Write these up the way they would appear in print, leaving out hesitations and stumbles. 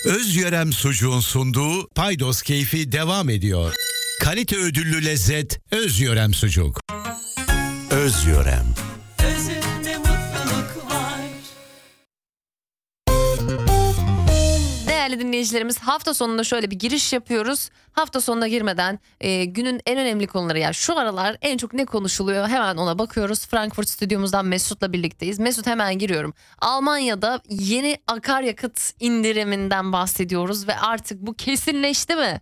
Özyörem Sucuğun sunduğu Paydos Keyfi devam ediyor. Kalite ödüllü lezzet Özyörem Sucuk. Özyörem. Özünde mutluluk var. Değerli dinleyicilerimiz, hafta sonunda şöyle bir giriş yapıyoruz. Hafta sonuna girmeden günün en önemli konuları, yani şu aralar en çok ne konuşuluyor, hemen ona bakıyoruz. Frankfurt stüdyomuzdan Mesut'la birlikteyiz. Mesut, hemen giriyorum. Almanya'da yeni akaryakıt indiriminden bahsediyoruz ve artık bu kesinleşti mi?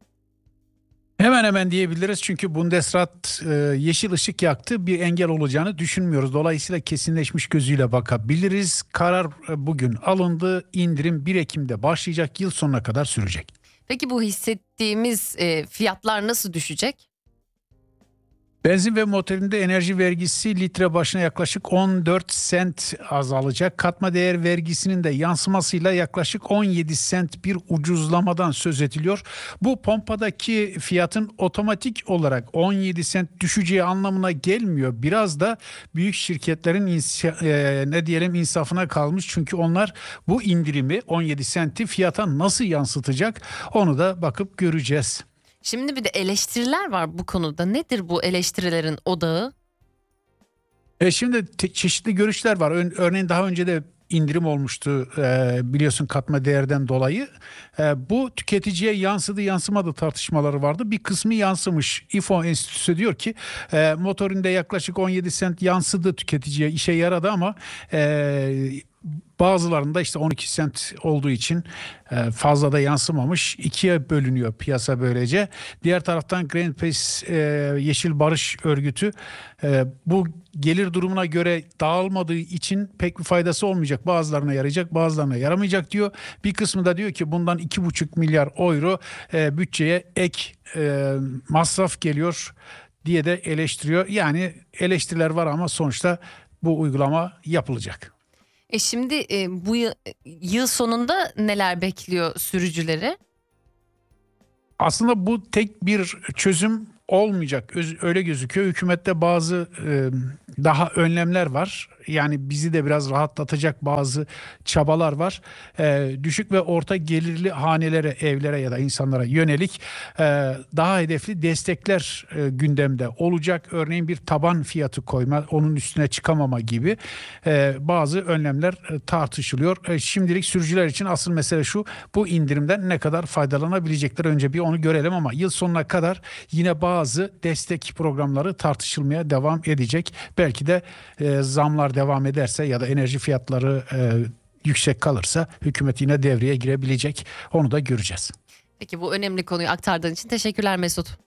Hemen hemen diyebiliriz çünkü Bundesrat yeşil ışık yaktı, bir engel olacağını düşünmüyoruz. Dolayısıyla kesinleşmiş gözüyle bakabiliriz. Karar bugün alındı. İndirim 1 Ekim'de başlayacak, yıl sonuna kadar sürecek. Peki bu hissettiğimiz fiyatlar nasıl düşecek? Benzin ve motorinde enerji vergisi litre başına yaklaşık 14 sent azalacak. Katma değer vergisinin de yansımasıyla yaklaşık 17 sent bir ucuzlamadan söz ediliyor. Bu pompadaki fiyatın otomatik olarak 17 sent düşeceği anlamına gelmiyor. Biraz da büyük şirketlerin insafına kalmış. Çünkü onlar bu indirimi 17 senti fiyata nasıl yansıtacak, onu da bakıp göreceğiz. Şimdi bir de eleştiriler var bu konuda. Nedir bu eleştirilerin odağı? Şimdi çeşitli görüşler var. Örneğin daha önce de indirim olmuştu, biliyorsun, katma değerden dolayı. Bu tüketiciye yansıdı yansımadı tartışmaları vardı. Bir kısmı yansımış. İFO Enstitüsü diyor ki motorinde yaklaşık 17 sent yansıdı tüketiciye, işe yaradı ama bazılarında işte 12 sent olduğu için fazla da yansımamış. İkiye bölünüyor piyasa böylece. Diğer taraftan Greenpeace, Yeşil Barış Örgütü, bu gelir durumuna göre dağılmadığı için pek bir faydası olmayacak. Bazılarına yarayacak, bazılarına yaramayacak diyor. Bir kısmı da diyor ki bundan 2,5 milyar euro bütçeye ek masraf geliyor diye de eleştiriyor. Yani eleştiriler var ama sonuçta bu uygulama yapılacak. Şimdi bu yıl sonunda neler bekliyor sürücüleri? Aslında bu tek bir çözüm olmayacak. Öyle gözüküyor. Hükümette bazı daha önlemler var. Yani bizi de biraz rahatlatacak bazı çabalar var. Düşük ve orta gelirli hanelere, evlere ya da insanlara yönelik daha hedefli destekler gündemde olacak. Örneğin bir taban fiyatı koyma, onun üstüne çıkamama gibi bazı önlemler tartışılıyor. Şimdilik sürücüler için asıl mesele şu: bu indirimden ne kadar faydalanabilecekler, önce bir onu görelim ama yıl sonuna kadar yine bazı destek programları tartışılmaya devam edecek. Belki de zamlar devam ederse ya da enerji fiyatları yüksek kalırsa hükümet yine devreye girebilecek. Onu da göreceğiz. Peki, bu önemli konuyu aktardığın için teşekkürler Mesut.